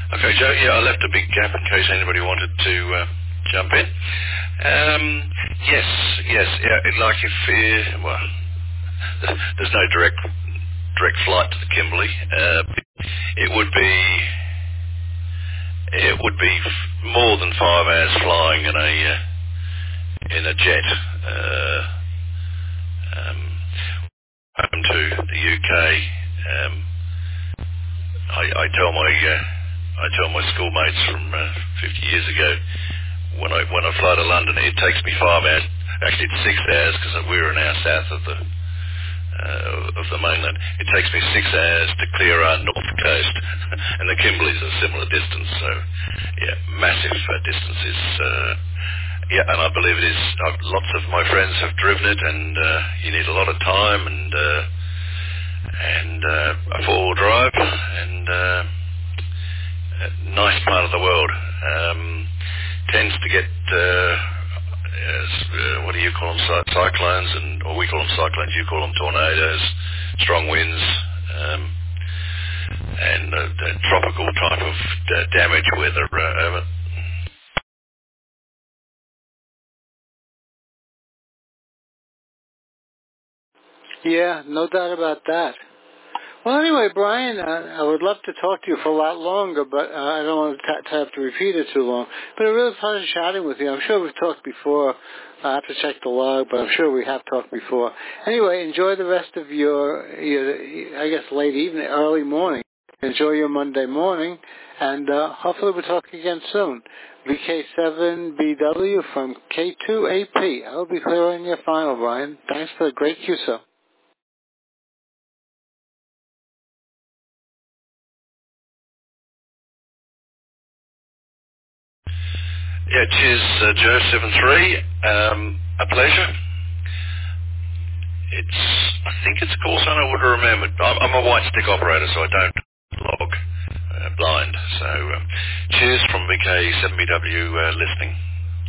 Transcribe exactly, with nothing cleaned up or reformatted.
Okay, Joe. Yeah, I left a big gap in case anybody wanted to uh, jump in. Um, yes, yes. Yeah, it- like if uh, well, there's no direct direct flight to the Kimberley. Uh, it would be it would be f- more than five hours flying in a uh, in a jet. Uh, um, home to the U K. Um, I, I tell my uh, I tell my schoolmates from uh, fifty years ago when I when I fly to London, it takes me five hours. Actually, it's six hours because we're an hour south of the uh, of the mainland. It takes me six hours to clear our north coast, and the Kimberley's a similar distance. So, yeah, massive uh, distances. Uh, yeah, and I believe it is. Uh, lots of my friends have driven it, and uh, you need a lot of time and. Uh, and uh, a four-wheel drive, and uh, a nice part of the world. Um, tends to get, uh, as, uh, what do you call them, Cy- cyclones, and or we call them cyclones, you call them tornadoes, strong winds, um, and uh, the tropical type of uh, damage weather uh, over. Yeah, no doubt about that. Well, anyway, Brian, uh, I would love to talk to you for a lot longer, but uh, I don't want to, t- to have to repeat it too long. But it really was a pleasure chatting with you. I'm sure we've talked before. I have to check the log, but I'm sure we have talked before. Anyway, enjoy the rest of your, your I guess, late evening, early morning. Enjoy your Monday morning, and uh, hopefully we'll talk again soon. V K seven B W from K two A P. I'll be clear on your final, Brian. Thanks for the great Q S O. Yeah, cheers, uh, Joe seven three. Um, a pleasure. It's, I think it's a call sign I would have remembered. I'm, I'm a white stick operator, so I don't log uh, blind. So um, cheers from V K seven B W uh, listening.